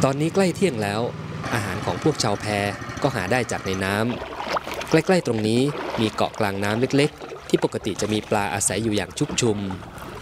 อนนี้ใกล้เที่ยงแล้วอาหารของพวกชาวแพก็หาได้จากในน้ำใกล้ๆตรงนี้มีเกาะกลางน้ำเล็กๆที่ปกติจะมีปลาอาศัยอยู่อย่างชุกชุม